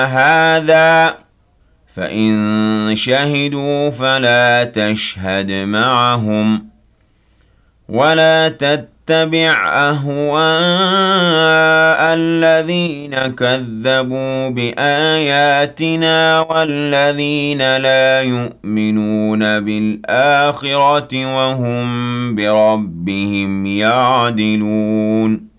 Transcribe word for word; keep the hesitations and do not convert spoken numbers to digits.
هذا فإن شهدوا فلا تشهد معهم ولا تتبع أهواء الذين كذبوا بآياتنا والذين لا يؤمنون بالآخرة وهم بربهم يعدلون